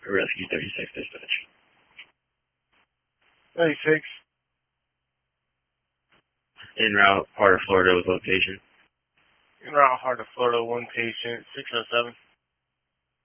Rescue 36 dispatch. 36. En route, heart of Florida with location. En route, heart of Florida, one patient, 607.